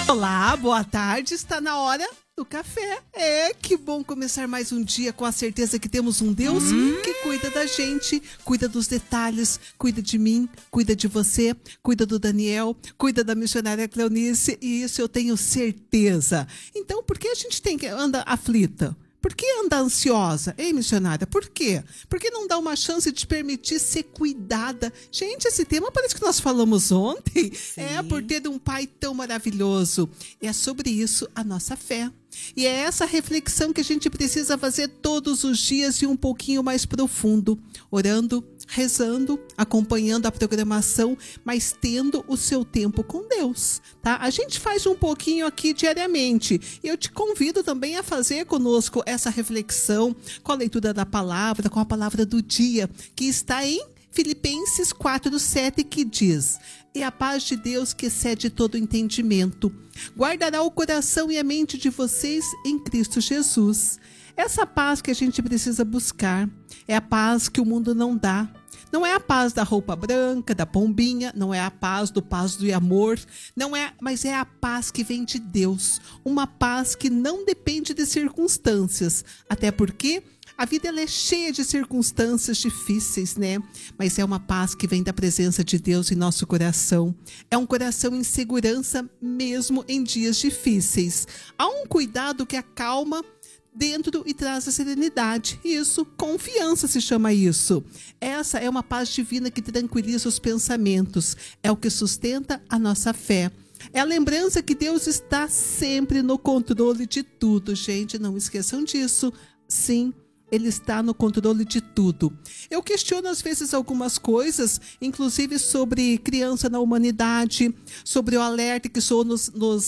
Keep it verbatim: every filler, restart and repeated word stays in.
Olá, boa tarde, está na hora do café. É, que bom começar mais um dia com a certeza que temos um Deus hum. que cuida da gente, cuida dos detalhes, cuida de mim, cuida de você, cuida do Daniel, cuida da missionária Cleonice, e isso eu tenho certeza. Então, por que a gente tem que andar aflita? Por que andar ansiosa? Ei, missionária, por quê? Por que não dá uma chance de permitir ser cuidada? Gente, esse tema parece que nós falamos ontem. Sim. É, por ter um pai tão maravilhoso. E é sobre isso a nossa fé. E é essa reflexão que a gente precisa fazer todos os dias e um pouquinho mais profundo. Orando, rezando, acompanhando a programação, mas tendo o seu tempo com Deus, tá? A gente faz um pouquinho aqui diariamente. E eu te convido também a fazer conosco essa reflexão com a leitura da palavra, com a palavra do dia, que está em Filipenses quatro, sete, que diz: e a paz de Deus, que excede todo entendimento, guardará o coração e a mente de vocês em Cristo Jesus. Essa paz que a gente precisa buscar é a paz que o mundo não dá. Não é a paz da roupa branca, da pombinha, não é a paz do paz do amor, não é, mas é a paz que vem de Deus. Uma paz que não depende de circunstâncias, até porque a vida ela é cheia de circunstâncias difíceis, né? Mas é uma paz que vem da presença de Deus em nosso coração. É um coração em segurança mesmo em dias difíceis. Há um cuidado que acalma dentro e traz a serenidade. Isso, confiança se chama isso. Essa é uma paz divina que tranquiliza os pensamentos. É o que sustenta a nossa fé. É a lembrança que Deus está sempre no controle de tudo. Gente, não esqueçam disso. Sim, Ele está no controle de tudo. Eu questiono às vezes algumas coisas, inclusive sobre criança na humanidade, sobre o alerta que o Senhor nos, nos